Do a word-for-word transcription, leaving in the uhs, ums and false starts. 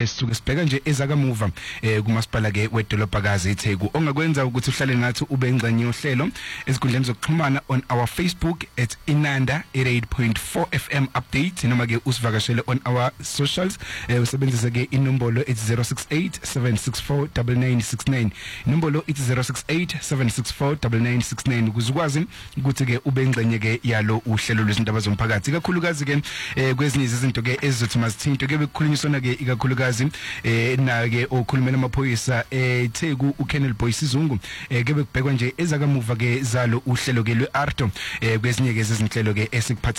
esisuke sibheka nje ezakamuva eh kumasipala ke wedolobhakazi eTheku. Ongakwenza ukuthi uhlale nathi ube ingxenye yohlelo ezinkundleni zokuxhumana on our Facebook at Inanda eighty-eight point four F M update, noma ke usivakashele on our socials eh usebenzisa ke inombolo it's zero six eight seven six four nine nine six nine, inombolo it's zero six eight seven six four nine nine six nine ukuze ukwazi ukuthi ke ube ingxenye ke yalo uhlelo lwezindaba zomphakathi, ikakhulukazi ke eh kwezinye izinto ke ezizothi masithinto ke bekukhulunyiswana ke ikakhulukazi eh na ke okhulumela amaphoyisa eTheku uKennel Boy Sizungu eh ke bekubhekwa nje ezakamuva ke zalo uhlelo ke lweArto eh kwezinye ke izinhlelo ke esikuphatha